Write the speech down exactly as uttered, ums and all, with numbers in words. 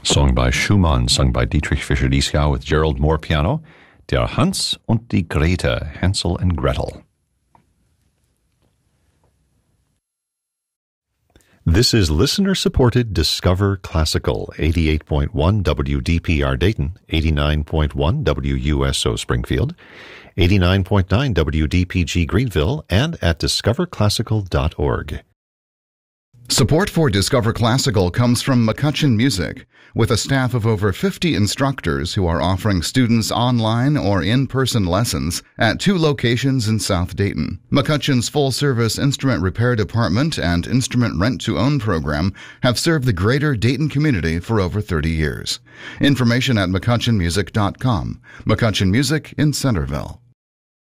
Song by Schumann, sung by Dietrich Fischer-Dieskau with Gerald Moore piano, Der Hans und die Grete, Hansel and Gretel. This is listener-supported Discover Classical, eighty-eight point one W D P R Dayton, eighty-nine point one W U S O Springfield, eighty-nine point nine W D P G Greenville, and at discover classical dot org. Support for Discover Classical comes from McCutcheon Music, with a staff of over fifty instructors who are offering students online or in-person lessons at two locations in South Dayton. McCutcheon's full-service instrument repair department and instrument rent-to-own program have served the greater Dayton community for over thirty years. Information at mccutcheon music dot com. McCutcheon Music in Centerville.